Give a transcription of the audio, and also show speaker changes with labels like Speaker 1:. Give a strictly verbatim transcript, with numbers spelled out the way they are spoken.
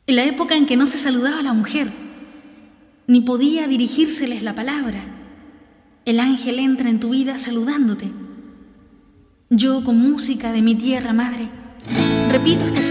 Speaker 1: en la época en que no se saludaba a la mujer, ni podía dirigírseles la palabra, el ángel entra en tu vida saludándote. Yo, con música de mi tierra madre, repito este